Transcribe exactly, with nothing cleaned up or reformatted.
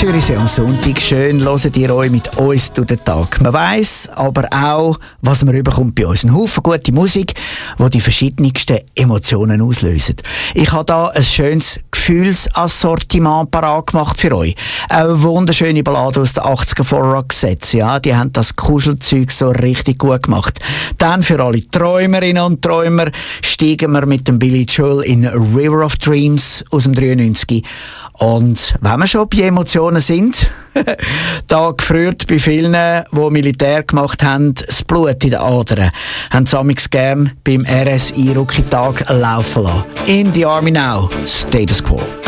Zürichsee am Sonntag. Schön hört ihr euch mit uns durch den Tag. Man weiss aber auch, was man überkommt bei uns. Ein Haufen gute Musik, die die verschiedensten Emotionen auslösen. Ich habe da ein schönes Gefühlsassortiment parat gemacht für euch. Eine wunderschöne Ballade aus den achtziger von Roxette. Ja, die haben das Kuschelzeug so richtig gut gemacht. Dann für alle Träumerinnen und Träumer steigen wir mit dem Billy Joel in River of Dreams aus dem dreiundneunzig. Und wenn wir schon bei Emotionen sind, da gefriert bei vielen, die Militär gemacht haben, das Blut in den Adern, haben sie amigs gern beim R S I-Rookie-Tag laufen lassen. In the Army now, Status Quo.